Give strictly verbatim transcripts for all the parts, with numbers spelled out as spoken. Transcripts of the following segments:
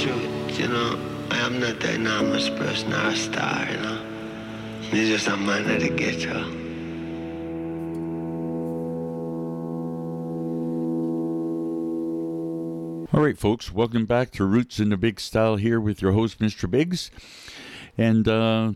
truth, you know, I am not an enormous person or a star, you know. It's just a man at the ghetto. All right, folks, welcome back to Roots in the Big Style here with your host, Mister Biggs. And uh,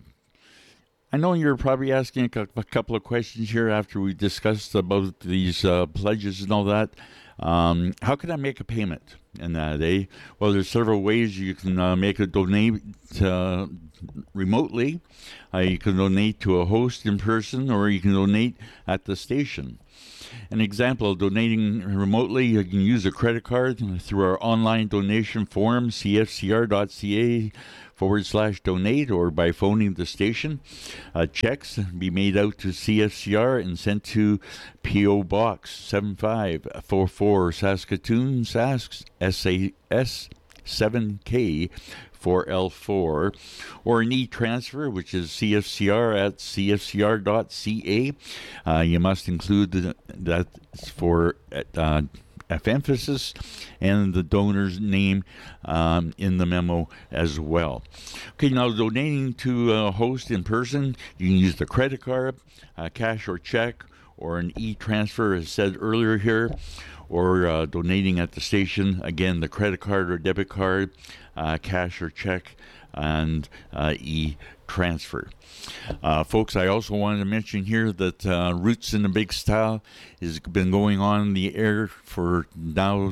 I know you're probably asking a, cu- a couple of questions here after we discussed about these uh, pledges and all that. Um, how can I make a payment in that, eh? Well, there's several ways you can uh, make a donate uh, remotely. Uh, you can donate to a host in person, or you can donate at the station. An example of donating remotely, you can use a credit card through our online donation form, c f c r dot c a forward slash donate, or by phoning the station. Uh, checks be made out to C F C R and sent to P O Box seven five four four, Saskatoon, Sask, S A S seven K four L four, or an e-transfer, which is C F C R at c f c r dot c a. Uh, you must include the, that for uh, F emphasis and the donor's name um, in the memo as well. Okay, now donating to a host in person, you can use the credit card, uh, cash or check, or an e-transfer, as said earlier here, or uh, donating at the station, again, the credit card or debit card, uh, cash or check, and uh, e-transfer. Uh, folks, I also wanted to mention here that uh, Roots in the Big Style has been going on the air for now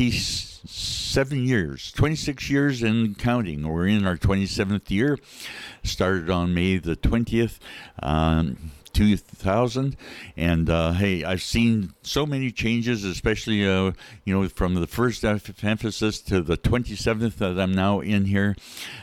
twenty-seven years, twenty-six years and counting. We're in our twenty-seventh year. Started on May the twentieth. Um, two thousand, and uh, hey, I've seen so many changes, especially uh, you know, from the first f- emphasis to the twenty-seventh that I'm now in here.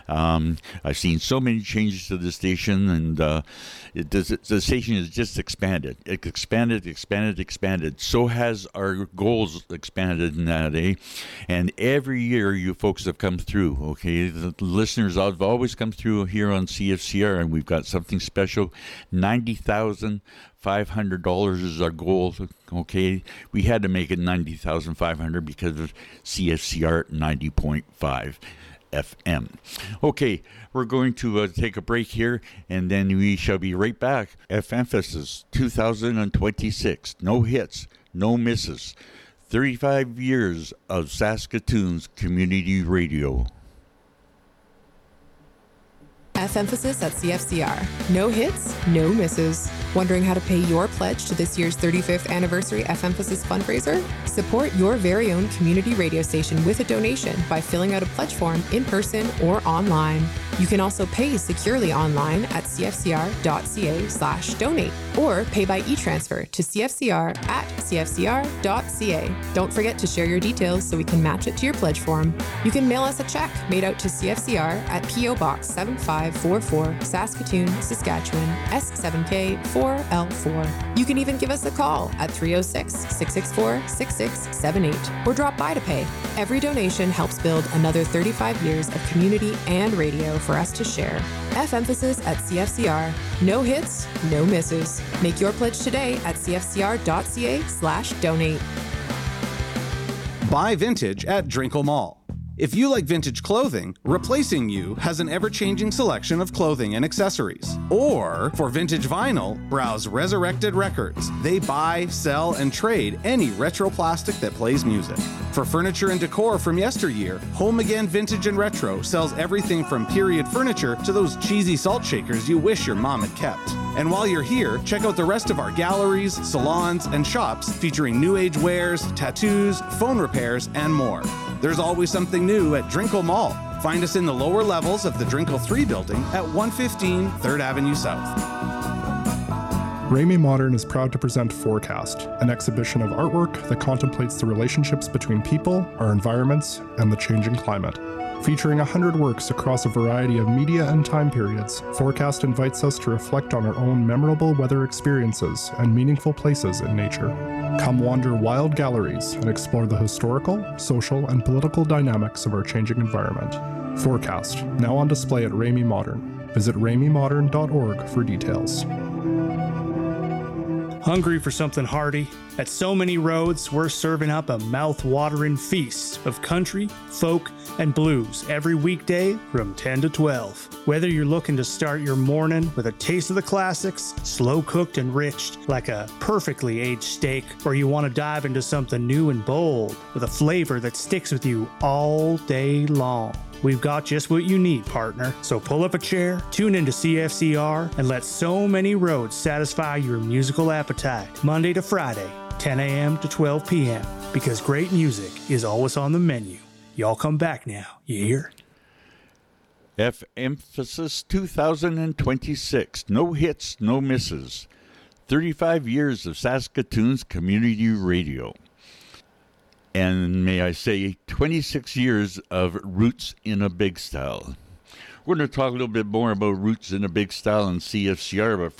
Um, I've seen so many changes to the station, and uh, it does, the station has just expanded. It expanded, expanded, expanded. So has our goals expanded in that, eh? And every year you folks have come through, okay? The listeners have always come through here on C F C R, and we've got something special. ninety thousand five hundred dollars is our goal, okay? We had to make it ninety thousand five hundred dollars because of C F C R ninety point five F M. Okay, we're going to uh, take a break here, and then we shall be right back. F Emphasis two thousand twenty-six. No hits, no misses. thirty-five years of Saskatoon's community radio. F Emphasis at C F C R. No hits, no misses. Wondering how to pay your pledge to this year's thirty-fifth anniversary F Emphasis fundraiser? Support your very own community radio station with a donation by filling out a pledge form in person or online. You can also pay securely online at c f c r dot c a slash donate or pay by e-transfer to C F C R at c f c r dot c a. Don't forget to share your details so we can match it to your pledge form. You can mail us a check made out to C F C R at P O Box seven five four four, Saskatoon, Saskatchewan, S seven K four L four. You can even give us a call at three oh six, six six four, six six seven eight or drop by to pay. Every donation helps build another thirty-five years of community and radio for us to share. F Emphasis at C F C R. No hits, no misses. Make your pledge today at c f c r dot c a slash donate. Buy vintage at Drinkle Mall. If you like vintage clothing, Replacing You has an ever-changing selection of clothing and accessories. Or, for vintage vinyl, browse Resurrected Records. They buy, sell, and trade any retro plastic that plays music. For furniture and decor from yesteryear, Home Again Vintage and Retro sells everything from period furniture to those cheesy salt shakers you wish your mom had kept. And while you're here, check out the rest of our galleries, salons, and shops featuring new age wares, tattoos, phone repairs, and more. There's always something new at Drinkle Mall. Find us in the lower levels of the Drinkle three building at one fifteen third Avenue South. Ramey Modern is proud to present Forecast, an exhibition of artwork that contemplates the relationships between people, our environments, and the changing climate. Featuring one hundred works across a variety of media and time periods, Forecast invites us to reflect on our own memorable weather experiences and meaningful places in nature. Come wander wild galleries and explore the historical, social, and political dynamics of our changing environment. Forecast, now on display at Ramey Modern. Visit ramey modern dot org for details. Hungry for something hearty? At So Many Roads, we're serving up a mouth-watering feast of country, folk, and blues every weekday from ten to twelve. Whether you're looking to start your morning with a taste of the classics, slow cooked and rich like a perfectly aged steak, or you want to dive into something new and bold with a flavor that sticks with you all day long, we've got just what you need, partner. So pull up a chair, tune into C F C R, and let So Many Roads satisfy your musical appetite. Monday to Friday, ten a.m. to twelve p.m. Because great music is always on the menu. Y'all come back now, you hear? F Emphasis two thousand twenty-six. No hits, no misses. thirty-five years of Saskatoon's community radio. And may I say, twenty-six years of Roots in a Big Style. We're going to talk a little bit more about Roots in a Big Style and C F C R, but